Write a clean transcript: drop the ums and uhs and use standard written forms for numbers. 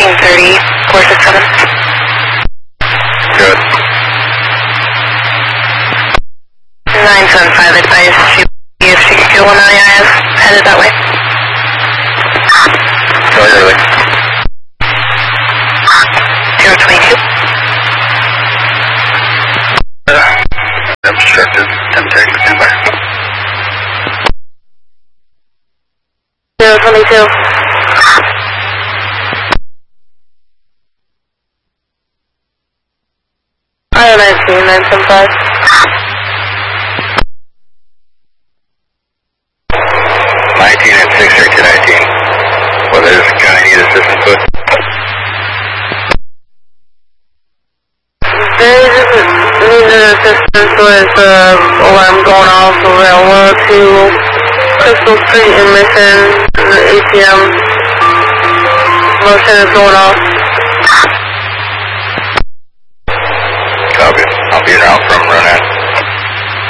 1930, 467. Good. 975 advice, UF6219 IS, headed that way. Go early. 022. Obstructed, 1030, standby. 022. I 19, 975. 19 and 619. What is the county need assistance with? They just needed assistance with alarm going off around 102 Crystal Street in Mission, the ATM motion is going off.